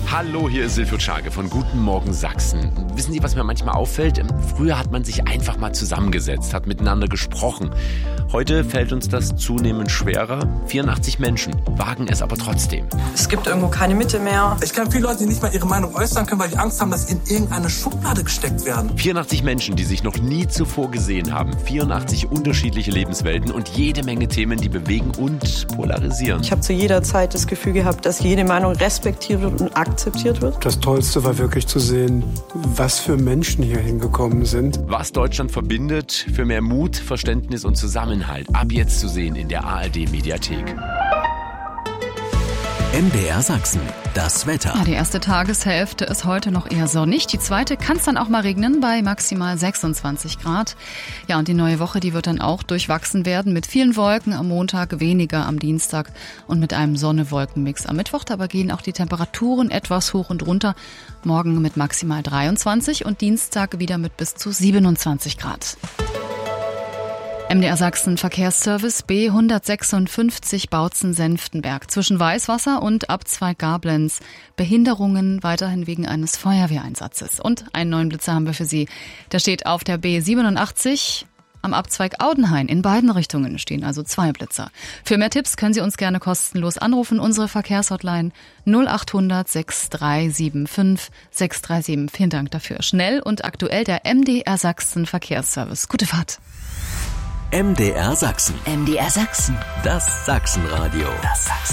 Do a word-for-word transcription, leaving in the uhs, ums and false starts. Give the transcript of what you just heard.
Hallo, hier ist Silvio Czage von Guten Morgen Sachsen. Wissen Sie, was mir manchmal auffällt? Früher hat man sich einfach mal zusammengesetzt, hat miteinander gesprochen. Heute fällt uns das zunehmend schwerer. vierundachtzig Menschen wagen es aber trotzdem. Es gibt irgendwo keine Mitte mehr. Ich kenne viele Leute, die nicht mal ihre Meinung äußern können, weil die Angst haben, dass sie in irgendeine Schublade gesteckt werden. vierundachtzig Menschen, die sich noch nie zuvor gesehen haben. vierundachtzig unterschiedliche Lebenswelten und jede Menge Themen, die bewegen und polarisieren. Ich habe zu jeder Zeit das Gefühl gehabt, dass jede Meinung respektiert wird und akzeptiert wird. Das Tollste war wirklich zu sehen, was für Menschen hier hingekommen sind. Was Deutschland verbindet, für mehr Mut, Verständnis und Zusammenhalt. Ab jetzt zu sehen in der A R D-Mediathek. M D R Sachsen, das Wetter. Ja, die erste Tageshälfte ist heute noch eher sonnig. Die zweite kann es dann auch mal regnen bei maximal sechsundzwanzig Grad. Ja, und die neue Woche, die wird dann auch durchwachsen werden mit vielen Wolken am Montag, weniger am Dienstag und mit einem Sonne-Wolken-Mix am Mittwoch. Dabei gehen auch die Temperaturen etwas hoch und runter. Morgen mit maximal dreiundzwanzig und Dienstag wieder mit bis zu siebenundzwanzig Grad. M D R Sachsen Verkehrsservice B hundertsechsundfünfzig Bautzen-Senftenberg zwischen Weißwasser und Abzweig Gablenz. Behinderungen weiterhin wegen eines Feuerwehreinsatzes. Und einen neuen Blitzer haben wir für Sie. Der steht auf der B siebenundachtzig am Abzweig Audenhain. In beiden Richtungen stehen also zwei Blitzer. Für mehr Tipps können Sie uns gerne kostenlos anrufen. Unsere Verkehrshotline null achthundert sechs drei sieben fünf sechs drei sieben. Vielen Dank dafür. Schnell und aktuell der M D R Sachsen Verkehrsservice. Gute Fahrt. M D R Sachsen. M D R Sachsen. Das Sachsenradio. Das Sachsen.